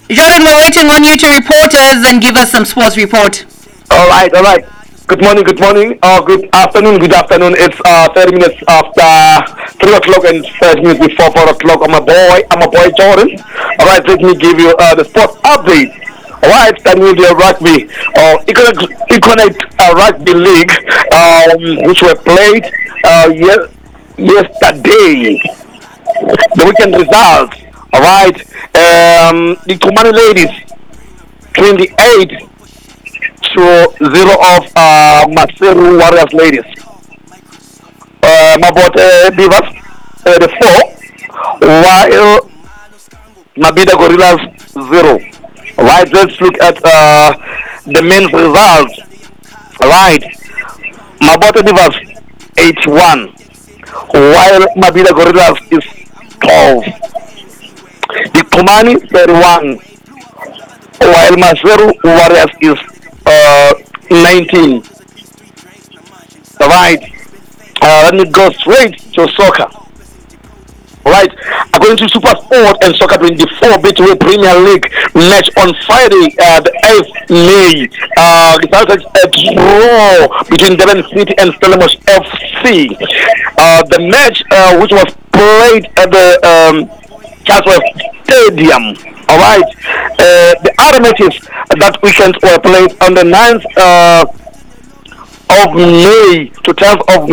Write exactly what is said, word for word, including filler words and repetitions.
Jordan, we're waiting on you to report us and give us some sports report. All right, all right. Good morning, good morning, or good afternoon, good afternoon. It's uh thirty minutes after three o'clock and thirty minutes before four o'clock. I'm a boy, I'm a boy Jordan. All right, let me give you uh, the sports update. All right, starting with the rugby, uh, Econet, Econet uh, Rugby League, um, which were played uh, yes, yesterday. The weekend results. All right, um, the Kumani ladies twenty-eight to zero of uh, Maseru Warriors ladies. Uh, Mabote Beavers uh, the four, while Mabida Gorillas zero. Right, let's look at uh, the men's results. Right, Mabote Beavers eighty-one, while Mabida Gorillas is twelve. The Komani thirty-one, while Maseru Warriors is uh, nineteen. Right. Uh, let me go straight to soccer. Right. According to Super Sport and Soccer twenty-four Betway Premier League match on Friday, uh, the eighth of May, uh, resulted a draw between Devon City and Stellenbosch F C. Uh, the match, uh, which was played at the um, Chatsworth Stadium. All right. Uh, the other matches that weekend were played on the ninth uh, of May to tenth of